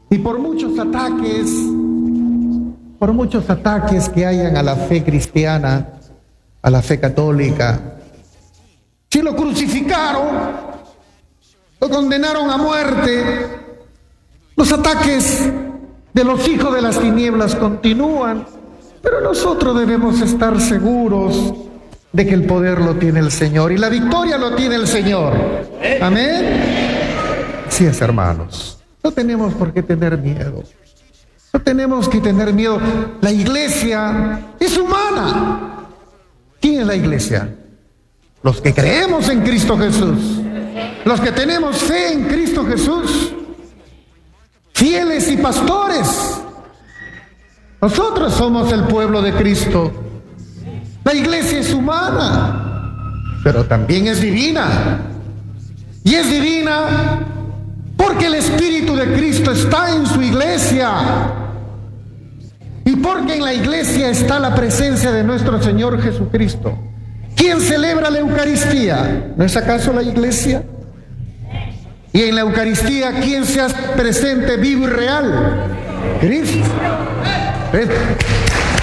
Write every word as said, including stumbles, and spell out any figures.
Y por muchos ataques, por muchos ataques que hayan a la fe cristiana, a la fe católica, si lo crucificaron, lo condenaron a muerte, los ataques de los hijos de las tinieblas continúan, pero nosotros debemos estar seguros de que el poder lo tiene el Señor y la victoria lo tiene el Señor. Amén. Así es, hermanos. No tenemos por qué tener miedo. No tenemos que tener miedo. La iglesia es humana. ¿Quién es la iglesia? Los que creemos en Cristo Jesús. Los que tenemos fe en Cristo Jesús. Fieles y pastores. Nosotros somos el pueblo de Cristo. La iglesia es humana, pero también es divina. Y es divina porque el Espíritu de Cristo está en su iglesia. Y porque en la iglesia está la presencia de nuestro Señor Jesucristo. ¿Quién celebra la Eucaristía? ¿No es acaso la iglesia? Y en la Eucaristía, ¿quién se hace presente, vivo y real? Cristo.